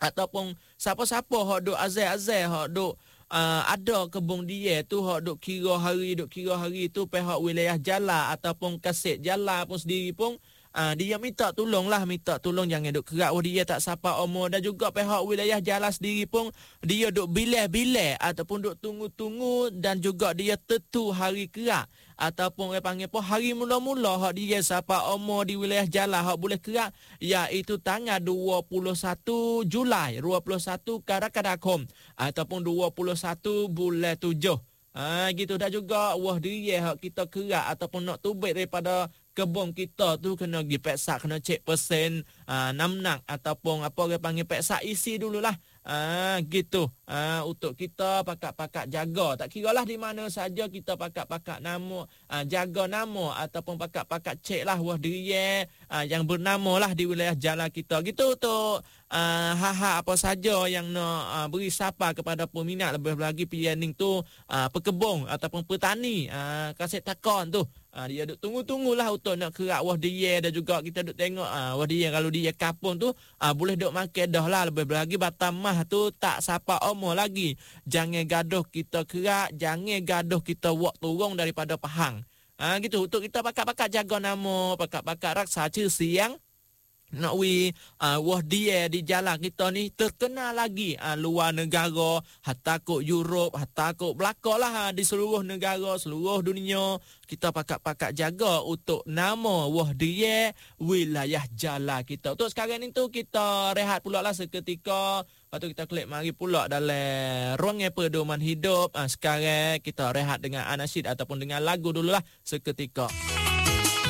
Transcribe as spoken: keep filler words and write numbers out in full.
ataupun siapa-siapa hok duk azai-azai hok duk Uh, ada kebun dia tu hok duk kira hari duk kira hari tu pihak wilayah Jala ataupun Kasih Jala pun sendiri pun uh, dia minta tolong lah minta tolong jangan duk kerak wah dia tak sapa umur, dan juga pihak wilayah Jala sendiri pun dia duk bileh-bileh ataupun duk tunggu-tunggu, dan juga dia tentu hari kerak ataupun orang panggil pun hari mula-mula hak dia sapa umur di wilayah Jala hak boleh kerak, iaitu tanggal dua puluh satu Julai dua puluh satu Karakodakum ataupun dua puluh satu bulan tujuh. Ah ha, gitu dah juga wah dia hak kita kerak ataupun nak tubik daripada kebun kita tu kena pergi peksa, kena cek persen uh, namnak ataupun apa orang panggil peksa isi dululah. Ah gitu. Ah untuk kita pakak-pakak jaga, tak kiralah di mana saja kita pakak-pakak nama ah, jaga nama ataupun pakak-pakak cek lah wah dia ah, yang bernama lah di wilayah Jala kita. Gitu untuk ah, hak-hak apa saja yang nak ah, beri sapa kepada peminat, lebih lagi planning tu ah, pekebun ataupun petani ah, kasih takon tu. Ah, dia duk tunggu-tunggulah untuk nak kerak wah dia, dan juga kita duk tengok ah, wah dia kalau dia kapung tu ah, boleh duk makan dah lah, lebih lagi batamah tu tak sapa omor lagi. Jangan gaduh kita kerak, jangan gaduh kita wak turun daripada pahang. Ah gitu untuk kita pakak-pakak jaga nama, pakak-pakak raksa cersi yang nak wi uh, wah dia di jalan kita ni terkenal lagi uh, luar negara, hatta kok Europe, hatta kok belakang lah uh, di seluruh negara, seluruh dunia. Kita pakak-pakak jaga untuk nama wah dia wilayah Jala kita. Untuk sekarang ni tu kita rehat pula lah seketika. Lepas tu kita klik mari pula dalam ruang pedoman hidup. Uh, sekarang kita rehat dengan anasyid ataupun dengan lagu dululah seketika.